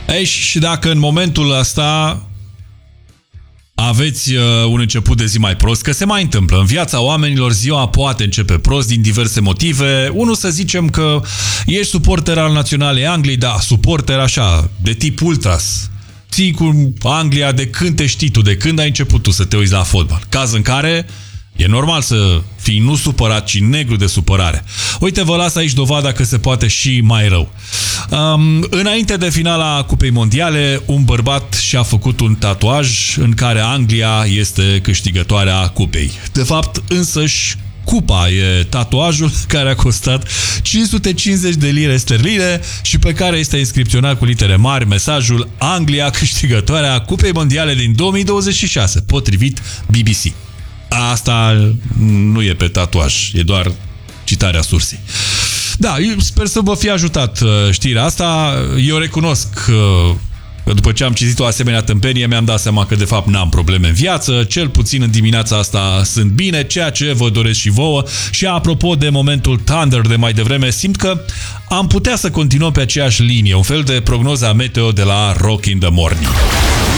Ei, și dacă în momentul ăsta aveți un început de zi mai prost, că se mai întâmplă. În viața oamenilor ziua poate începe prost din diverse motive. Unul, să zicem că ești suporter al Naționalei Angliei, da, suporter așa, de tip ultras. Ții cu Anglia de când te știi tu, de când ai început tu să te uiți la fotbal. Caz în care e normal să fii nu supărat, ci negru de supărare. Uite, vă las aici dovada că se poate și mai rău. Înainte de finala Cupei Mondiale, un bărbat și-a făcut un tatuaj în care Anglia este câștigătoarea cupei. De fapt, însăși, cupa e tatuajul care a costat 550 de lire sterline și pe care este inscripționat cu litere mari mesajul Anglia câștigătoarea Cupei Mondiale din 2026, potrivit BBC. Asta nu e pe tatuaj, e doar citarea sursei. Da, eu sper să vă fie ajutat știrea asta. Eu recunosc că după ce am citit o asemenea tâmpenie, mi-am dat seama că de fapt n-am probleme în viață, cel puțin în dimineața asta sunt bine, ceea ce vă doresc și vouă. Și apropo de momentul Thunder de mai devreme, simt că am putea să continuăm pe aceeași linie, un fel de prognoza meteo de la Rock in the Morning.